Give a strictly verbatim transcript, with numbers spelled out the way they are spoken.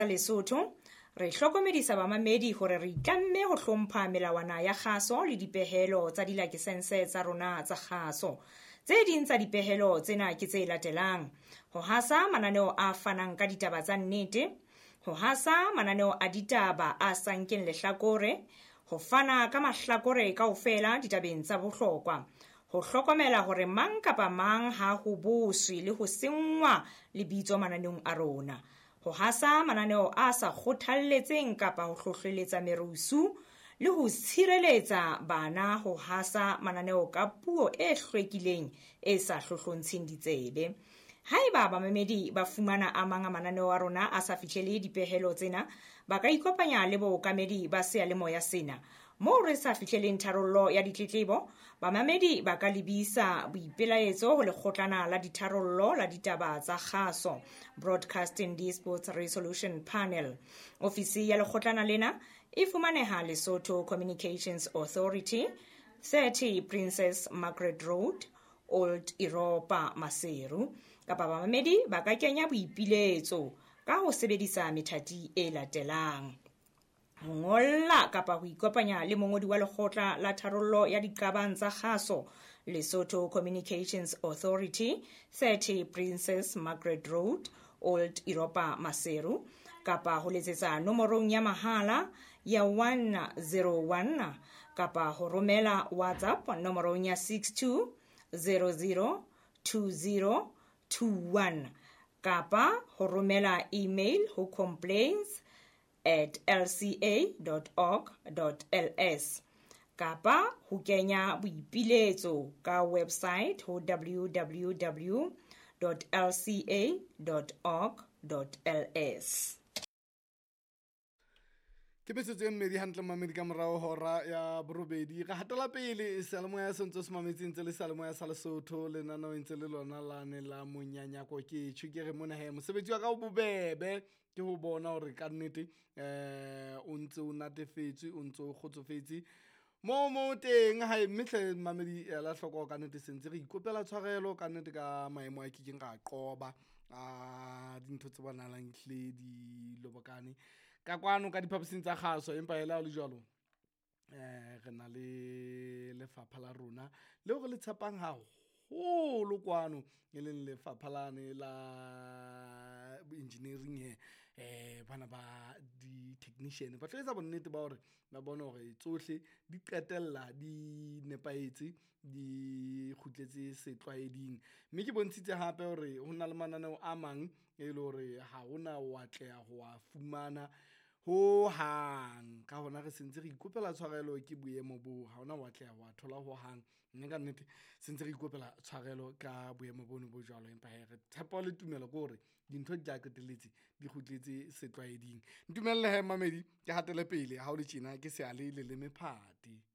Lesotho, re hlokomedisa bamamedi hore re itlamme ho hlompha melawana ya kgaso le dipehelo tsa dilakesense tsa rona tsa kgaso. Tse ding tsa dipehelo tsena ke tse latelang: ho hasa mananeo a fanang ka ditaba tsa nnete, ho hasa mananeo a ditaba a sa nkeng lehlakore, ho fana ka mahlakore kaofela ditabeng tsa bohlokwa, ho hlokomela hore mang kapa mang ha ho boswe le ho sengwa lebitso mananeong a rona, ho hasa mananeo a sa kgothalletseng kapa ho hlohleletsa merusu, le ho tshireletsa bana ho hasa mananeo ka puo e hlwekileng e sa hlohlontsheng ditsebe. Haeba bamamedi ba fumana a mang a mananeo a rona a sa fihlele dipehelo tsena, ba ka ikopanya le bookamedi ba seyalemoya sena. Moo re sa fihleleng tharollo ya ditletlebo, bamamedi ba ka lebisa boipelaetso ho Lekgotlana la Ditharollo la Ditaba tsa Kgaso, Broadcasting Disputes Resolution Panel. Ofisi ya lekgotlana lena e fumaneha Lesotho Communications Authority, thirty Princess Margaret Road, Old Europa, Maseru. Kapa bamamedi ba ka kenya boipiletso ka ho sebedisa methati e latelang: ho ngolla kapa ho ikopanya le mongodi wa Lekgotla la Tharollo ya Diqabang tsa Kgaso, Lesotho Communications Authority, thirty Princess Margaret Road, Old Europa, Maseru, kapa ho letsetsa nomorong ya mahala ya one zero one, kapa ho romela WhatsApp nomorong ya six two zero zero two zero two one, kapa ho romela email ho complaints at l c a dot org dot l s, kapa ho kenya boipiletso ka website ho w w w dot l c a dot org dot l s. Ke metsotso e mmedi hantle mamedi ka morao hora ya borobedi ga hatela pele seyalemoya se ntse se mametseng tse le seyalemoya sa Lesotho le nanao ntse le lona la ne la monyanyako ke tshukere mona he mosebetsi wa ka o bobebe ke ho bona hore ka nnete eh o ntse o natefetse o ntse o kgotsofetse mo mo teng ha mmetle mamedi la hloko ka nnete sentse re ikopela tshwarelo ka nnete ka maemo a kikeng ga qoba a dintho tse bonalang hle di lobokane ka kwano ka diphaposing tsa kgaso, empa hela le jwalo eh re na le lefapha la rona le go le tshepang haholo kwano e leng lefapha lane la engineering he eh bana ba di technician ba tla etsa bonnete ba hore ba bone hore tsohle di qetella di nepaetse di khutletse setlwaeding. Mme ke bontshitse hape hore ho na le mananeo a mang e le hore ha hona wa tleya ho a fumana ho hang ka hona re sentse re ikopela tshwarelo ke boemo bo ha hona wa tleya wa thola ho hang. Mme ka nnete sentse re ikopela tshwarelo ka boemo bono bo jwalo, empa re tshepa le tumelo ke hore dintho di tla qetelletse di khutletse setlwaeding. Ntumelle he mamedi ke hatele pele ha o le tjena ke se ale le le mephati.